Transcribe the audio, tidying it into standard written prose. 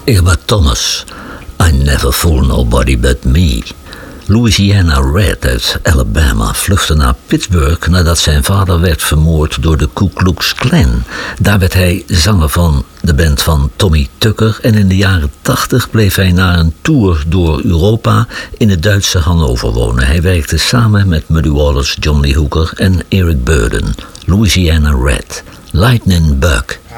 Irma Thomas, I Never Fool Nobody But Me. Louisiana Red uit Alabama vluchtte naar Pittsburgh nadat zijn vader werd vermoord door de Ku Klux Klan. Daar werd hij zanger van de band van Tommy Tucker en in de jaren 80 bleef hij na een tour door Europa in het Duitse Hannover wonen. Hij werkte samen met Muddy Waters, John Lee Hooker en Eric Burdon. Louisiana Red, Lightning Bug.